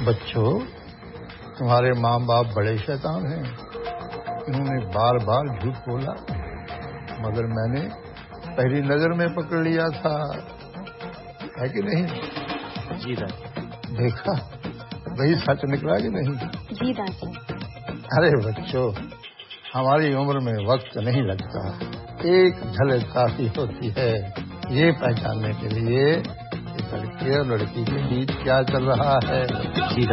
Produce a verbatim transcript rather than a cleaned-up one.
बच्चों, तुम्हारे माँ बाप बड़े शैतान हैं। इन्होंने बार बार झूठ बोला, मगर मैंने पहली नजर में पकड़ लिया था, है कि नहीं? जी दादी। देखा, वही सच निकला कि नहीं? जी दादी। अरे बच्चों, हमारी उम्र में वक्त नहीं लगता, एक झलक काफी होती है ये पहचानने के लिए कि लड़के और लड़की के बीच क्या चल रहा है। जी